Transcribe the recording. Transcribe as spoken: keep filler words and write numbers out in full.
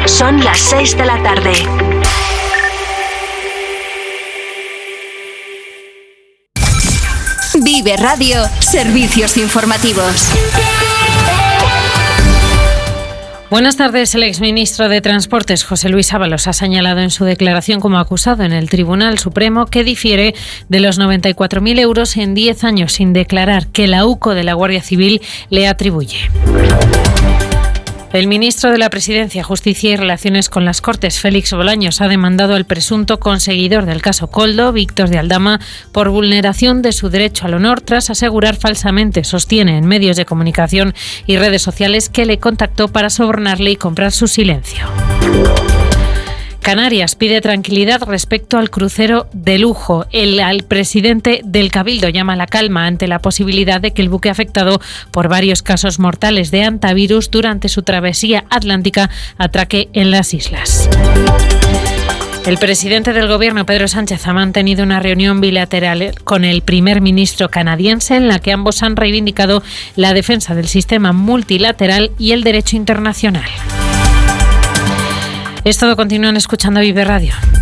Son las seis de la tarde. Vive Radio, servicios informativos. Buenas tardes. El exministro de Transportes, José Luis Ábalos, ha señalado en su declaración como acusado en el Tribunal Supremo que difiere de los noventa y cuatro mil euros en diez años sin declarar que la U C O de la Guardia Civil le atribuye. El ministro de la Presidencia, Justicia y Relaciones con las Cortes, Félix Bolaños, ha demandado al presunto conseguidor del caso Koldo, Víctor de Aldama, por vulneración de su derecho al honor tras asegurar falsamente, sostiene en medios de comunicación y redes sociales, que le contactó para sobornarle y comprar su silencio. Canarias pide tranquilidad respecto al crucero de lujo. El, el presidente del Cabildo llama a la calma ante la posibilidad de que el buque afectado por varios casos mortales de hantavirus durante su travesía atlántica atraque en las islas. El presidente del Gobierno, Pedro Sánchez, ha mantenido una reunión bilateral con el primer ministro canadiense en la que ambos han reivindicado la defensa del sistema multilateral y el derecho internacional. Es todo, continúan escuchando Vive Radio.